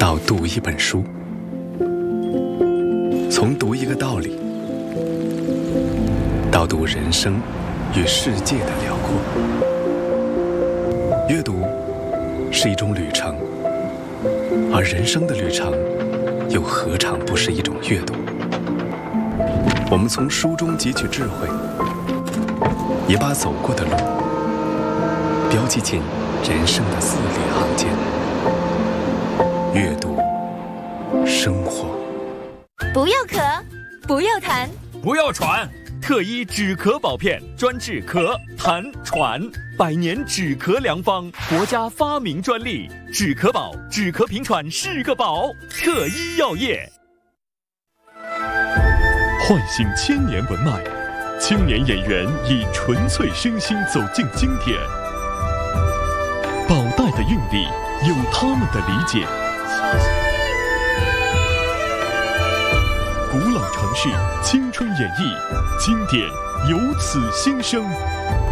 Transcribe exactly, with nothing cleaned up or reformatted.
到读一本书，从读一个道理到读人生与世界的辽阔。阅读是一种旅程，而人生的旅程又何尝不是一种阅读？我们从书中汲取智慧，也把走过的路标记进人生的字里行间。阅读，生活。 不要咳，不要痰， 不要喘。特医止咳宝片，专治咳、痰、喘，百年止咳良方，国家发明专利。止咳宝，止咳平喘是个宝。特医药业。 唤醒千年文脉，青年演员以纯粹身心走进经典。宝黛的韵律有他们的理解。古老城市青春演绎，经典由此新生。